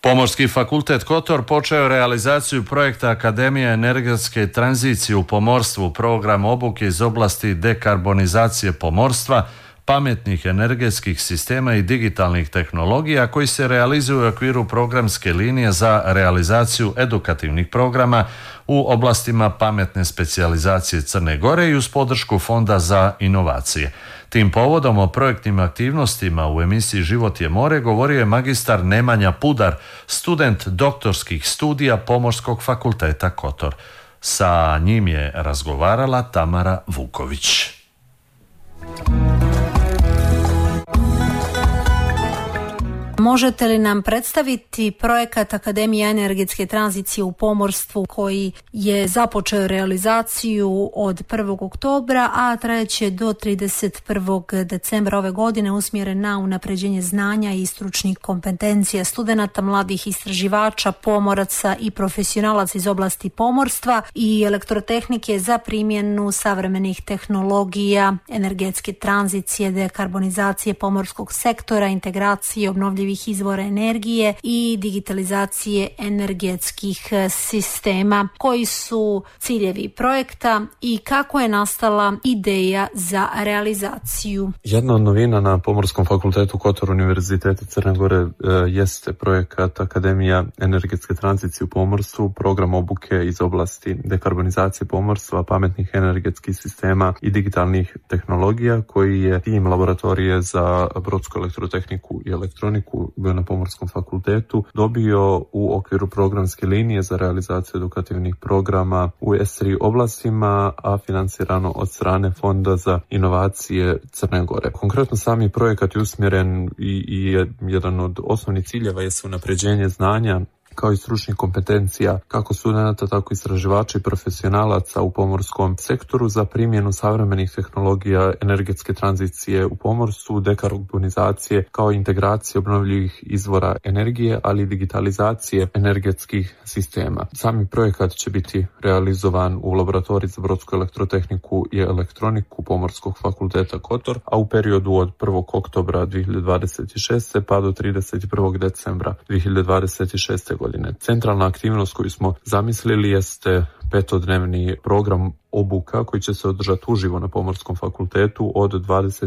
Pomorski fakultet Kotor počeo je realizaciju projekta Akademija energetske tranzicije u pomorstvu, program obuke iz oblasti dekarbonizacije pomorstva, pametnih energetskih sistema i digitalnih tehnologija koji se realizuju u okviru programske linije za realizaciju edukativnih programa u oblastima pametne specijalizacije Crne Gore i uz podršku Fonda za inovacije. Tim povodom o projektnim aktivnostima u emisiji Život je more govorio je magistar Nemanja Pudar, student doktorskih studija Pomorskog fakulteta Kotor. Sa njim je razgovarala Tamara Vuković. Možete li nam predstaviti projekat Akademija energetske tranzicije u pomorstvu koji je započeo realizaciju od 1. oktobra, a trajeće do 31. decembra ove godine, usmjeren na unapređenje znanja i stručnih kompetencija studenata, mladih istraživača, pomoraca i profesionalaca iz oblasti pomorstva i elektrotehnike za primjenu savremenih tehnologija, energetske tranzicije, dekarbonizacije pomorskog sektora, integracije obnovljivih izvora energije i digitalizacije energetskih sistema. Koji su ciljevi projekta i kako je nastala ideja za realizaciju? Jedna od novina na Pomorskom fakultetu Kotor Univerziteta Crne Gore jeste projekat Akademija energetske tranzicije u pomorstvu, program obuke iz oblasti dekarbonizacije pomorstva, pametnih energetskih sistema i digitalnih tehnologija, koji je tim laboratorije za brodsku elektrotehniku i elektroniku na Pomorskom fakultetu dobio u okviru programske linije za realizaciju edukativnih programa u S3 oblastima, a financirano od strane Fonda za inovacije Crne Gore. Konkretno sami projekat je usmjeren i jedan od osnovnih ciljeva je unapređenje znanja kao i stručnih kompetencija kako studenata, tako i istraživača i profesionalaca u pomorskom sektoru za primjenu savremenih tehnologija energetske tranzicije u pomorstvu, dekarbonizacije kao i integracije obnovljivih izvora energije, ali i digitalizacije energetskih sistema. Sami projekat će biti realizovan u laboratoriji za brodsku elektrotehniku i elektroniku Pomorskog fakulteta Kotor, a u periodu od 1. oktobra 2026. pa do 31. decembra 2026. godine. Centralna aktivnost koju smo zamislili jeste 5-dnevni program obuka koji će se održati uživo na Pomorskom fakultetu od 20